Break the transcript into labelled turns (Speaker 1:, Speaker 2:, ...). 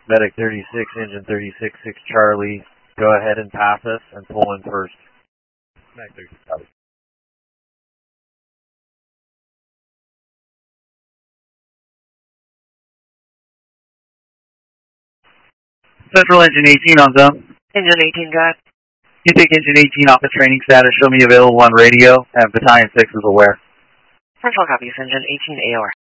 Speaker 1: Medic 36, engine 36-6 Charlie, go ahead and pass us and pull in first. Medic 36 Charlie.
Speaker 2: Central engine 18 on zone.
Speaker 3: Engine 18, got it.
Speaker 2: You take engine 18 off the training status, show me available on radio, and battalion 6 is aware.
Speaker 3: Central copies, engine 18 AOR.